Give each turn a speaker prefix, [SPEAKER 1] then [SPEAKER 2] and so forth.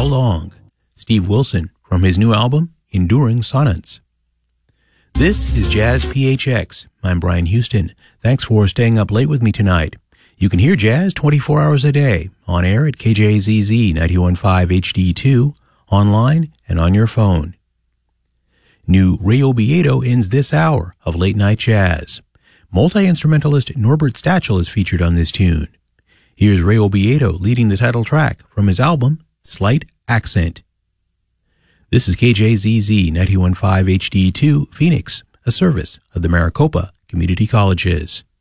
[SPEAKER 1] How Long? Steve Wilson from his new album, Enduring Sonnets. This is Jazz PHX. I'm Brian Houston. Thanks for staying up late with me tonight. You can hear jazz 24 hours a day, on air at KJZZ 91.5 HD2, online and on your phone. New Ray Obiedo ends this hour of late night jazz. Multi-instrumentalist Norbert Stachel is featured on this tune. Here's Ray Obiedo leading the title track from his album, Slight Accent. This is KJZZ 91.5 HD2, Phoenix, a service of the Maricopa Community Colleges.